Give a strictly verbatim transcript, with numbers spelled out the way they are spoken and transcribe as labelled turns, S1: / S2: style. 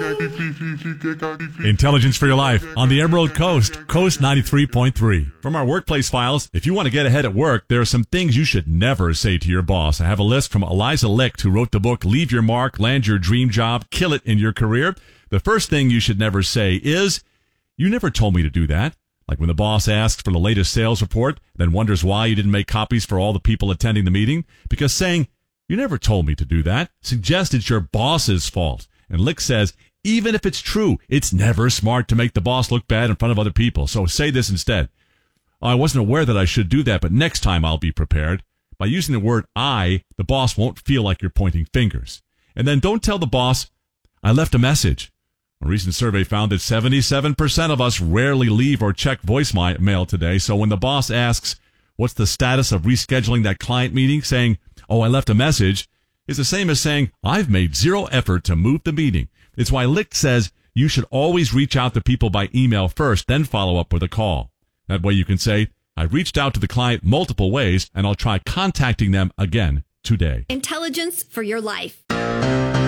S1: Intelligence for your life on the Emerald Coast, Coast ninety-three point three. From our workplace files, if you want to get ahead at work, there are some things you should never say to your boss. I have a list from Eliza Licht, who wrote the book, Leave Your Mark, Land Your Dream Job, Kill It in Your Career. The first thing you should never say is, you never told me to do that. Like when the boss asks for the latest sales report, then wonders why you didn't make copies for all the people attending the meeting. Because saying, you never told me to do that, suggests it's your boss's fault. And Licht says, even if it's true, it's never smart to make the boss look bad in front of other people. So say this instead. Oh, I wasn't aware that I should do that, but next time I'll be prepared. By using the word I, the boss won't feel like you're pointing fingers. And then don't tell the boss, I left a message. A recent survey found that seventy-seven percent of us rarely leave or check voicemail today. So when the boss asks, what's the status of rescheduling that client meeting, saying, oh, I left a message, is the same as saying, I've made zero effort to move the meeting. It's why Licht says you should always reach out to people by email first, then follow up with a call. That way you can say, I reached out to the client multiple ways, and I'll try contacting them again today.
S2: Intelligence for your life.